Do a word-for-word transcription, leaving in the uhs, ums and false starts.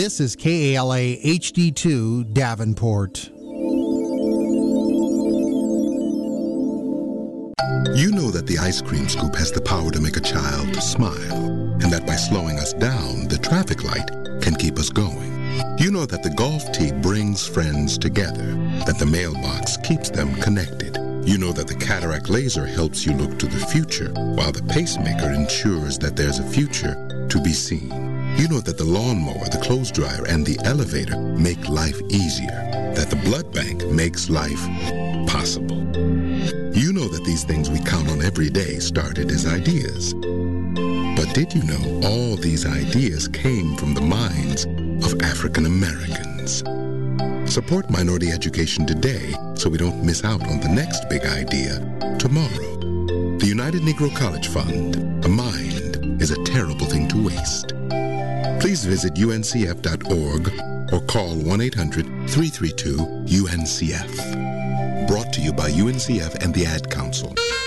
This is K A L A H D two Davenport. You know that the ice cream scoop has the power to make a child smile, and that by slowing us down, the traffic light can keep us going. You know that the golf tee brings friends together, that the mailbox keeps them connected. You know that the cataract laser helps you look to the future, while the pacemaker ensures that there's a future to be seen. You know that the lawnmower, the clothes dryer, and the elevator make life easier, that the blood bank makes life possible. You know that these things we count on every day started as ideas. But did you know all these ideas came from the minds of African Americans? Support minority education today so we don't miss out on the next big idea tomorrow. The United Negro College Fund, a mind is a terrible thing to waste. Please visit U N C F dot org or call one eight hundred three three two U N C F. Brought to you by U N C F and the Ad Council.